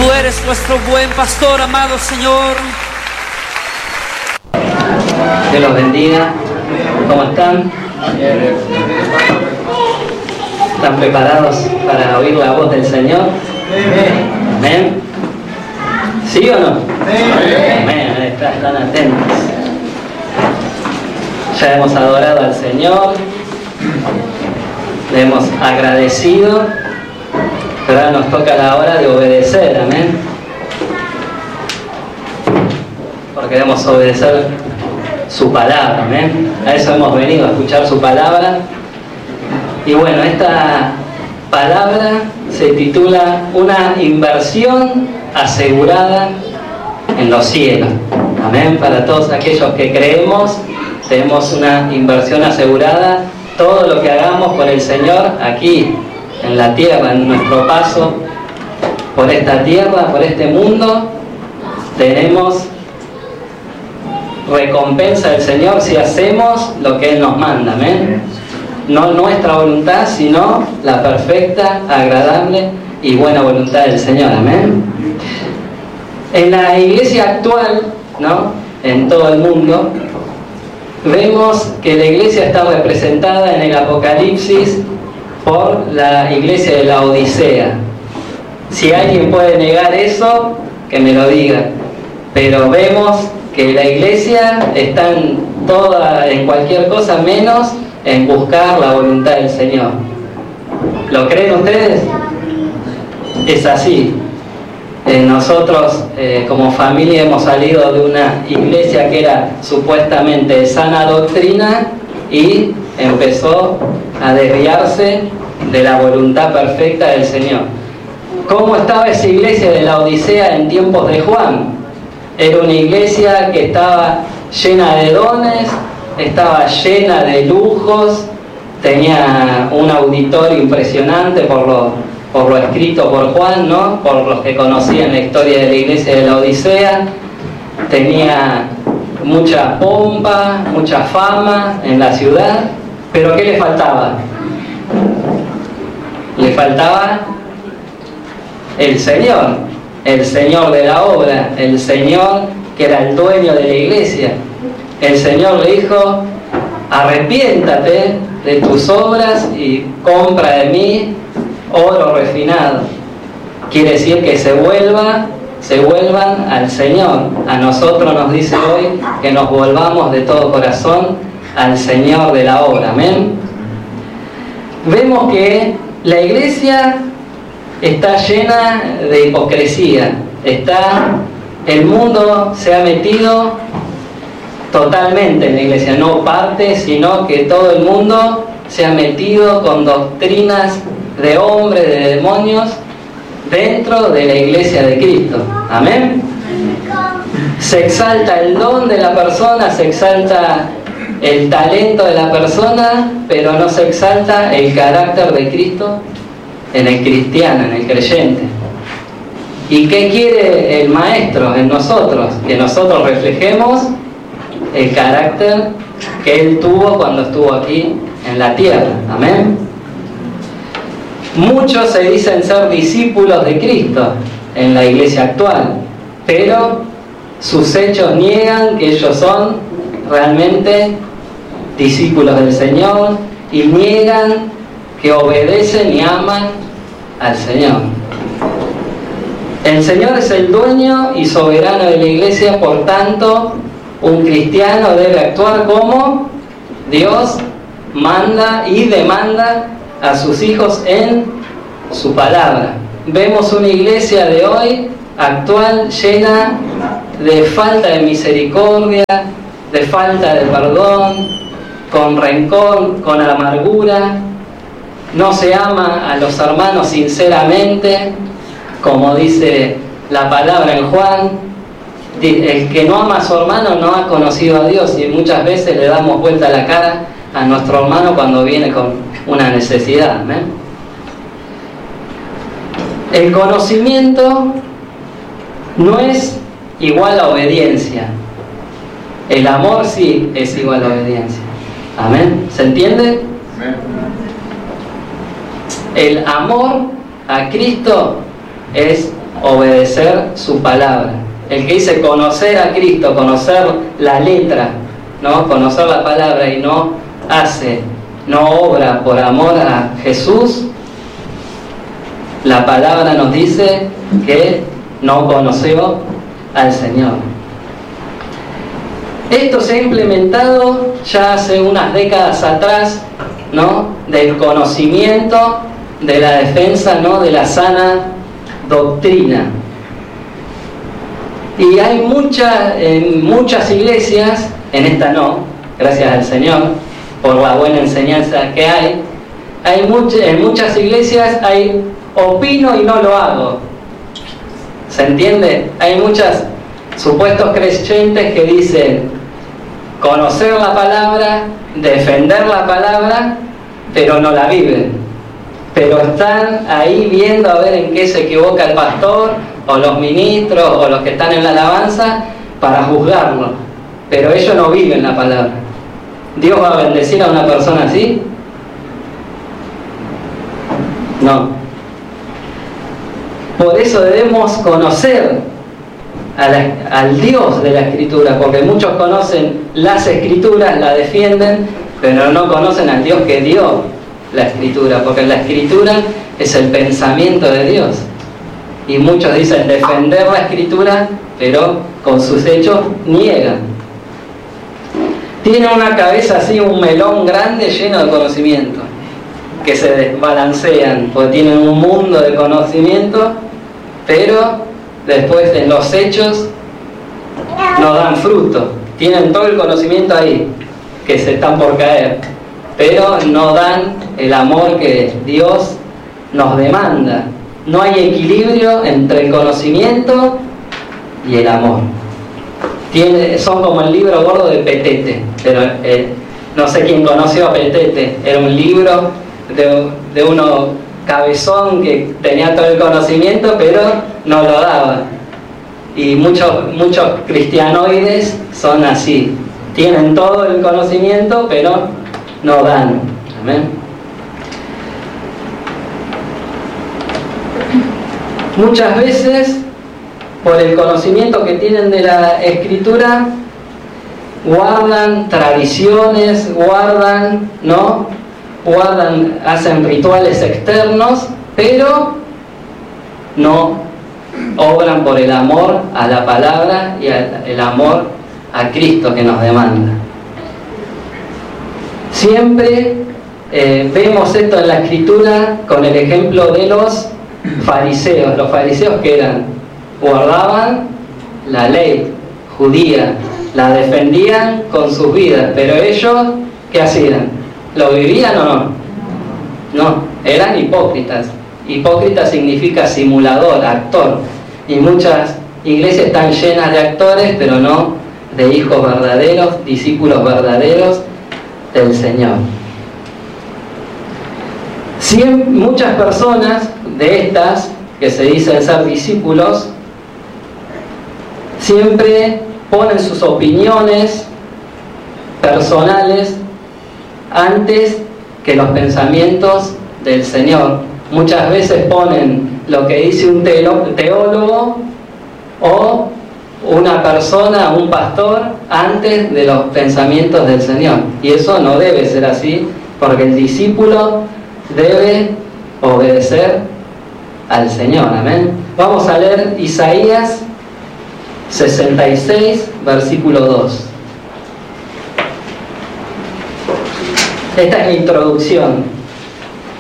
Tú eres nuestro buen pastor, amado Señor. Dios los bendiga. ¿Cómo están? ¿Están preparados para oír la voz del Señor? Amén. ¿Sí o no? Amén. Están atentos. Ya hemos adorado al Señor, le hemos agradecido, pero ahora nos toca la hora de obedecer. Amén. Porque debemos obedecer su palabra. Amén. A eso hemos venido, a escuchar su palabra. Y bueno, esta palabra se titula Una inversión asegurada en los cielos. Amén. Para todos aquellos que creemos, tenemos una inversión asegurada. Todo lo que hagamos por el Señor aquí en la tierra, en nuestro paso por esta tierra, por este mundo, tenemos recompensa del Señor si hacemos lo que Él nos manda. Amén. No nuestra voluntad, sino la perfecta, agradable y buena voluntad del Señor. Amén. En la iglesia actual, ¿no?, en todo el mundo, vemos que la iglesia está representada en el Apocalipsis por la iglesia de la Odisea. Si alguien puede negar eso, que me lo diga. Pero vemos que la iglesia está en cualquier cosa menos en buscar la voluntad del Señor. ¿Lo creen ustedes? Es así. Nosotros como familia hemos salido de una iglesia que era supuestamente de sana doctrina y empezó a desviarse de la voluntad perfecta del Señor. ¿Cómo estaba esa iglesia de la Odisea en tiempos de Juan? Era una iglesia que estaba llena de dones, estaba llena de lujos, tenía un auditorio impresionante por lo escrito por Juan, ¿no?, por los que conocían la historia de la iglesia de la Odisea. Tenía mucha pompa, mucha fama en la ciudad, pero ¿qué le faltaba? Le faltaba el Señor de la obra, el Señor que era el dueño de la iglesia. El Señor le dijo: arrepiéntate de tus obras y compra de mí oro refinado. Quiere decir que se vuelvan al Señor. A nosotros nos dice hoy que nos volvamos de todo corazón al Señor de la obra. Amén. Vemos que la iglesia está llena de hipocresía. El mundo se ha metido totalmente en la iglesia, no parte, sino que todo el mundo se ha metido con doctrinas de hombres, de demonios, dentro de la iglesia de Cristo. Amén. Se exalta el don de la persona, se exalta el talento de la persona, pero no se exalta el carácter de Cristo en el cristiano, en el creyente. ¿Y qué quiere el Maestro en nosotros? Que nosotros reflejemos el carácter que Él tuvo cuando estuvo aquí en la tierra. Amén. Muchos se dicen ser discípulos de Cristo en la iglesia actual, pero sus hechos niegan que ellos son realmente discípulos del Señor y niegan que obedecen y aman al Señor. El Señor es el dueño y soberano de la iglesia, por tanto, un cristiano debe actuar como Dios manda y demanda a sus hijos en su palabra. Vemos una iglesia de hoy actual llena de falta de misericordia, de falta de perdón, con rencor, con amargura. No se ama a los hermanos sinceramente, como dice la palabra en Juan. El que no ama a su hermano no ha conocido a Dios, y muchas veces le damos vuelta la cara a nuestro hermano cuando viene con una necesidad. ¿Amén? El conocimiento no es igual a obediencia. El amor sí es igual a obediencia. ¿Amén? ¿Se entiende? Amén. El amor a Cristo es obedecer su palabra. El que dice conocer a Cristo, conocer la letra, ¿no? Conocer la palabra y no hace, no obra por amor a Jesús, la palabra nos dice que no conoció al Señor. Esto se ha implementado ya hace unas décadas atrás, ¿no? Del conocimiento, de la defensa, ¿no? De la sana doctrina. Y hay en muchas iglesias, en esta no, gracias al Señor por la buena enseñanza que hay, en muchas iglesias hay opino y no lo hago. ¿Se entiende? Hay muchos supuestos creyentes que dicen conocer la palabra, defender la palabra, pero no la viven. Pero están ahí viendo a ver en qué se equivoca el pastor, o los ministros, o los que están en la alabanza, para juzgarlo. Pero ellos no viven la palabra. ¿Dios va a bendecir a una persona así? No. Por eso debemos conocer al Dios de la Escritura, porque muchos conocen las Escrituras, la defienden, pero no conocen al Dios que dio la Escritura, porque la Escritura es el pensamiento de Dios. Y muchos dicen defender la Escritura, pero con sus hechos niegan. Tienen una cabeza así, un melón grande lleno de conocimiento, que se desbalancean, porque tienen un mundo de conocimiento, pero después en los hechos no dan fruto. Tienen todo el conocimiento ahí, que se están por caer, pero no dan el amor que Dios nos demanda. No hay equilibrio entre el conocimiento y el amor. Son como el libro gordo de Petete, pero no sé quién conoció a Petete. Era un libro de uno cabezón que tenía todo el conocimiento, pero no lo daba. Y muchos cristianoides son así. Tienen todo el conocimiento, pero no dan. Amén. Muchas veces, por el conocimiento que tienen de la Escritura, guardan tradiciones, hacen rituales externos, pero no obran por el amor a la palabra y el amor a Cristo que nos demanda. Siempre vemos esto en la Escritura con el ejemplo de los fariseos. Los fariseos, que eran, guardaban la ley judía, la defendían con sus vidas, pero ellos, ¿qué hacían? ¿Lo vivían o no? No, eran hipócritas. Hipócrita significa simulador, actor. Y muchas iglesias están llenas de actores, pero no de hijos verdaderos, discípulos verdaderos del Señor. Muchas personas de estas, que se dicen ser discípulos, siempre ponen sus opiniones personales antes que los pensamientos del Señor. Muchas veces ponen lo que dice un teólogo o una persona, un pastor, antes de los pensamientos del Señor. Y eso no debe ser así, porque el discípulo debe obedecer al Señor. Amén. Vamos a leer Isaías 66, versículo 2. Esta es la introducción.